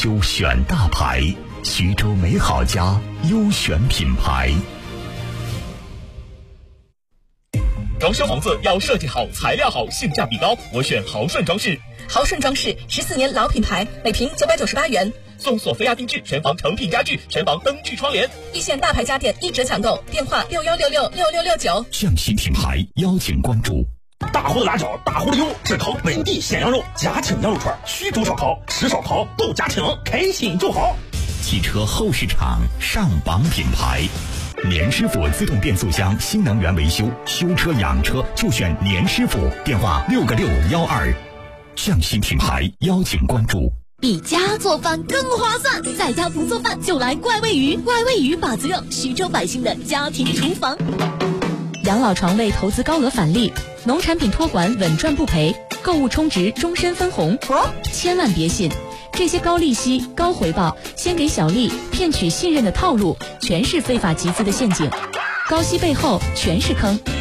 修选大牌，徐州美好家优选品牌。 装修房子要设计好、材料好、性价比高，我选豪顺装饰。 豪顺装饰14年老品牌，每平998元， 送索菲亚定制全房成品家具、全房灯具窗帘。 一线大牌家电1折抢购，电话61666669。 匠心品牌邀请关注。 大湖的辣椒，大湖的油，只烤本地鲜羊肉，家庭羊肉串，徐州烧烤，吃烧烤都家庭，开心就好。 汽车后市场上榜品牌，年师傅自动变速箱新能源维修，修车养车就选年师傅，电话6个612。匠心品牌邀请关注。 比家做饭更划算，在家不做饭就来怪味鱼，怪味鱼把子肉，徐州百姓的家庭厨房。养老床位投资高额返利，农产品托管稳赚不赔，购物充值终身分红。千万别信这些高利息、高回报、先给小利骗取信任的套路，全是非法集资的陷阱，高息背后全是坑。